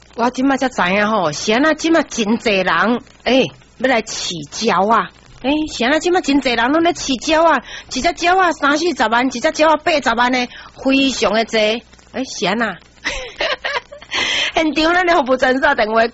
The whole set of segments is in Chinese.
我今麦才知影吼，是安那今麦真济人要来饲鸟啊！是安那今麦真济人拢咧饲鸟啊！一只鸟啊30-40万，一只鸟啊80万呢，非常的济。是安那？现场咱的服务专线电话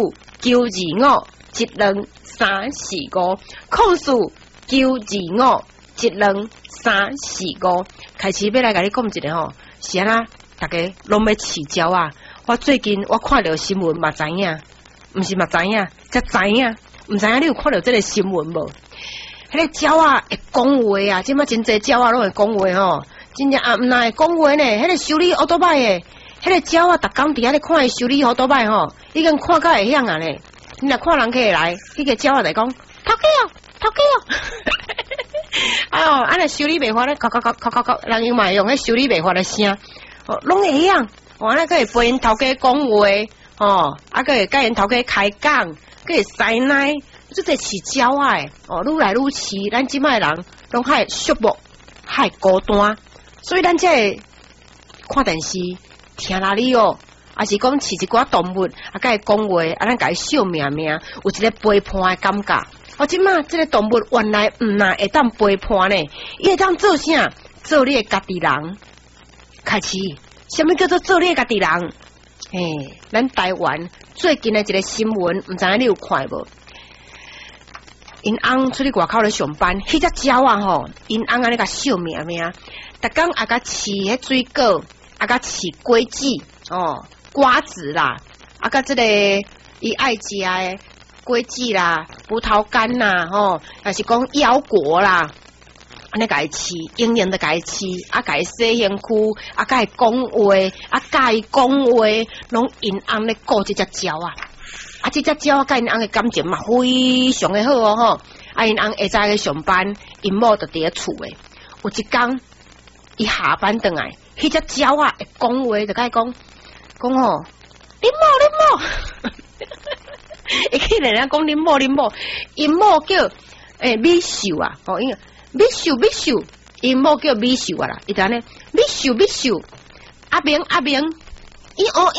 ：925-12345，925-12345。开始要来甲你讲一个吼，是安那？大家拢要饲鸟啊！我最近我看到新闻嘛知影，毋是嘛知影，才知影，毋知影你有看到这个新闻无？迄个鸟啊会讲话啊，即马真济鸟啊拢会讲话吼，真正啊毋那会讲话呢。迄个修理奥多摆的，迄个鸟啊，逐工伫遐咧看伊修理奥多摆吼，已经看到会晓啊咧。你若看人客来，迄个鸟啊来讲，头家哦，头家哦。哎呦，安尼修理袂法咧，人用嘛用迄修理袂法的声，拢会晓。安尼个会陪因头家讲话，个会甲因头家开讲，个会塞奶，即个饲鸟啊诶，愈来愈饲，咱即摆人拢还寂寞，还孤单，所以咱才会看电视、听哪里哦，还是讲饲一寡动物，甲伊讲话，咱甲伊笑命命，有一个陪伴诶感觉。即摆即个动物原来毋那会当陪伴呢，伊会当做啥？做你诶家己人，开始。什么叫做做你家己人？咱台湾最近的一个新闻，唔知影你有看无？因翁出去外口咧上班，迄只鸟啊吼，因翁安尼甲笑命命，逐工啊甲饲迄水果，啊甲饲果子瓜子啦，啊甲即个伊爱食的果子啦、葡萄干啦，还是讲腰果啦。安尼甲伊饲，永远都甲伊饲，甲伊洗身躯，甲伊讲话，甲伊讲话，拢因翁咧顾即只鸟啊！即只鸟甲因翁的感情嘛非常的好吼！因翁下早去上班，因某就伫咧厝诶。有一天，伊下班转来，迄只鸟啊会讲话，就甲伊讲恁某，伊去人家讲恁某，因某叫美秀啊，因为。美秀，因某叫美秀啊啦，伊就安尼，美秀，阿明，伊哦，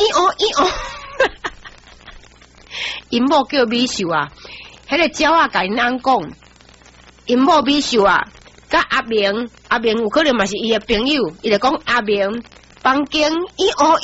因某叫美秀啊，迄个鸟啊，甲因翁讲，因某美秀啊，甲阿明有可能嘛是伊的朋友，伊就讲阿明，房间，伊哦，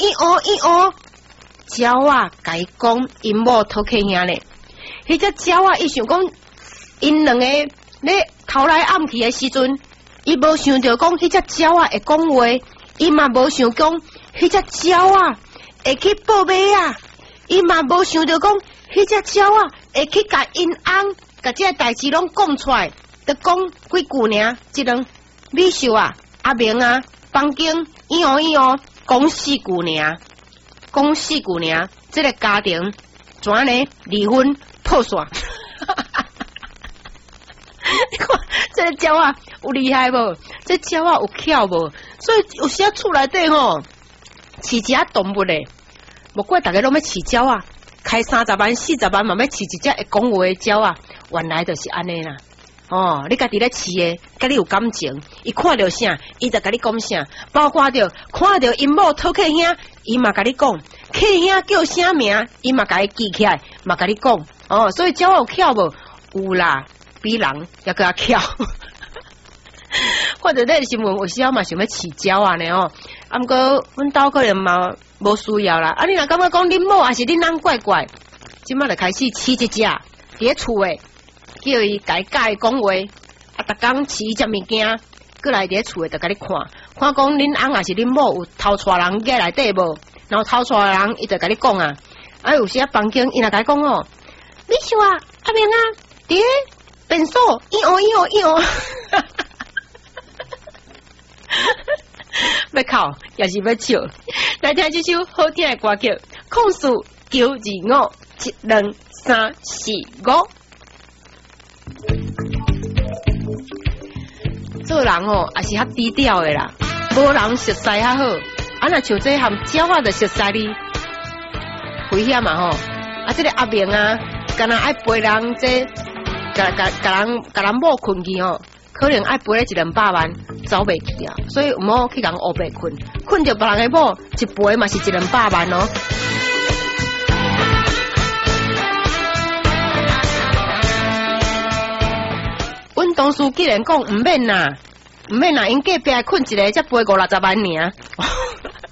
鸟啊，甲伊讲，因某偷客兄咧，迄只鸟啊，伊想讲，因两个咧。头来暗去的时阵，伊无想到讲迄只鸟啊会讲话，伊嘛无想讲迄只鸟啊会去报马啊，伊嘛无想到讲迄只鸟啊会去甲因翁甲这代志拢讲出来，就讲几句尔，即两美秀啊、阿明啊、房间伊哦，讲4句尔，这个家庭怎呢？离婚破散。你看这个鸟啊有厉害无？这鸟啊有巧无？所以有时啊厝内底吼饲一只动物咧，无怪大家拢要饲鸟啊，开30万、40万，嘛要饲一只会讲话的鸟啊。原来就是安尼啦。你家己咧饲的，甲你有感情，伊看到啥，伊就甲你讲啥。包括看到因某讨客兄，伊嘛甲你讲，客兄叫啥名，伊嘛甲伊记起来，嘛甲你讲。所以鸟有巧无？有啦。比人也更巧，或者那个新闻有时候嘛想要饲鸟啊呢毋过阮兜可能嘛无需要啦。你若感觉讲恁某还是恁翁怪怪，即摆就开始饲一只伫咧厝诶，叫伊甲伊讲话，逐工饲伊只物件，过来伫咧厝诶，就甲你看讲恁翁还是恁某有偷带人家内底无？然后偷带人，伊就甲你讲啊。有时房间伊若甲你讲美秀啊，阿明啊，伫便所，伊哦，要哭也是要笑。来听这首好听的歌曲，控诉925-12345。做人也是较低调的啦，无人熟悉较好。若像这含鸟啊，就熟悉你，危险嘛这个阿明啊，敢若爱陪人这。甲人某困去可能爱赔咧100-200万，走袂去啊，所以毋好去共乌白困着别人的某，一赔嘛是100-200万同事竟然讲毋免啦，毋免啦，因隔壁困一个才赔50-60万尔。